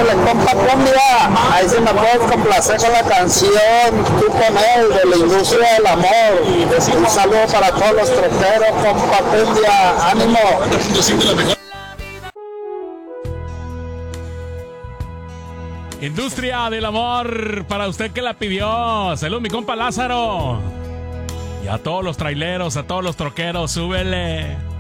Ándale, compa Cumbia, ahí se me puede complacer con la canción Tú con él de la industria del amor. Un saludo para todos los troqueros, compa Cumbia, ánimo. Industria del amor, para usted que la pidió. Salud, mi compa Lázaro. Y a todos los traileros, a todos los troqueros, súbele.